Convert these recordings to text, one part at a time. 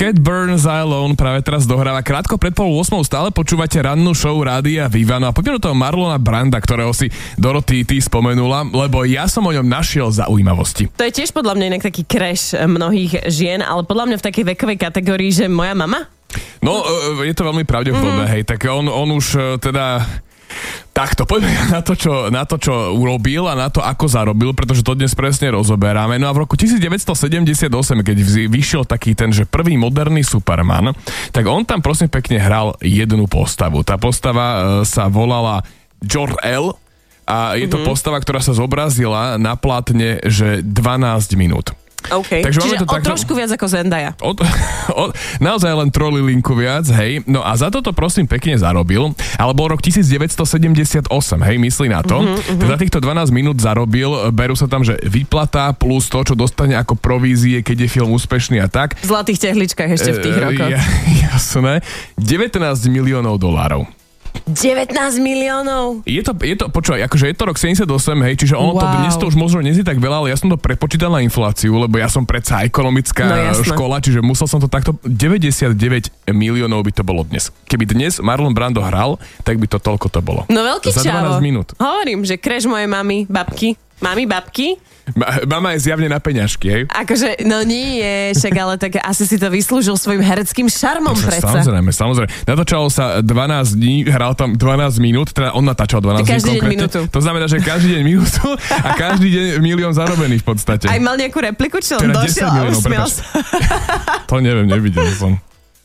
Cat Burns Alone práve teraz dohráva krátko pred 7:30, stále počúvate rannú show Rádia Vivano a poďme do toho Marlona Branda, ktorého si Dorothy ty spomenula, lebo ja som o ňom našiel zaujímavosti. To je tiež podľa mňa inak taký crash mnohých žien, ale podľa mňa v takej vekovej kategórii, že moja mama? No, je to veľmi pravdepodobné, hej, tak on už teda... Takto, poďme na to, čo urobil a na to, ako zarobil, pretože to dnes presne rozoberáme. No a v roku 1978, keď vyšiel taký ten, že prvý moderný Superman, tak on tam prosím pekne hral jednu postavu. Tá postava sa volala Jor-El a je to postava, ktorá sa zobrazila na plátne, že 12 minút. OK, takže čiže trošku viac ako Zendaya. Naozaj len trolilinku viac, hej. No a za toto prosím pekne zarobil, ale bol rok 1978, hej, myslí na to. Za týchto 12 minút zarobil, berú sa tam, že výplata plus to, čo dostane ako provízie, keď je film úspešný a tak. V zlatých tehličkách ešte v tých rokoch. Jasné. $19 miliónov. 19 miliónov. Je to, počúvaj, akože je to rok 78, hej, čiže ono to dnes to už možno neznie tak veľa, ale ja som to prepočítal na infláciu, lebo ja som predsa ekonomická škola, čiže musel som to takto, 99 miliónov by to bolo dnes. Keby dnes Marlon Brando hral, tak by to toľko to bolo. No veľký za 12 minút. Hovorím, že crash mojej mamy, babky. Mami, babky? Mama je zjavne na peňažky, hej? Akože, no nie, však ale tak asi si to vyslúžil svojim hereckým šarmom predsa. Samozrejme. Natáčalo sa 12 dní, hral tam 12 minút, teda on natáčal 12 dní konkrétne. To znamená, že každý deň minútu a každý deň milión zarobený v podstate. Aj mal nejakú repliku, či on teda došiel a usmiel sa? To neviem, nevidel som.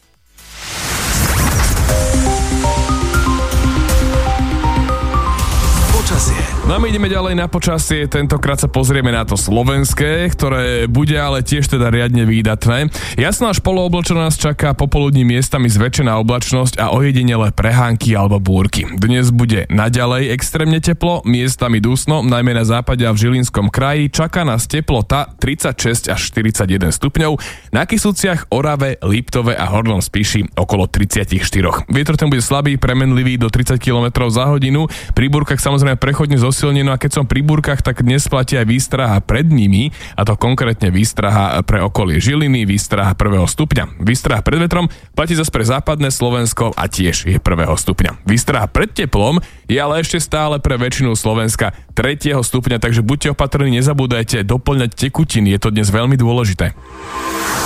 No my ideme ďalej na počasie, tentokrát sa pozrieme na to slovenské, ktoré bude ale tiež teda riadne výdatné. Jasná až poloobločená nás čaká popoludní miestami zväčšená oblačnosť a ojedinelé prehánky alebo búrky. Dnes bude naďalej extrémne teplo, miestami dusno, najmä na západe a v Žilinskom kraji. Čaká nás teplota 36 až 41 stupňov, na Kysuciach, Orave, Liptove a Hornom Spiši okolo 34. Vietor ten bude slabý, premenlivý do 30 km za hodinu, pri búrkach samozrejme prechodne zosilneno a keď som pri búrkach, tak dnes platí aj výstraha pred nimi, a to konkrétne výstraha pre okolie Žiliny, výstraha 1. stupňa. Výstraha pred vetrom platí zase pre západné Slovensko a tiež je 1. stupňa. Výstraha pred teplom je ale ešte stále pre väčšinu Slovenska 3. stupňa, takže buďte opatrní, nezabúdajte doplňať tekutiny, je to dnes veľmi dôležité.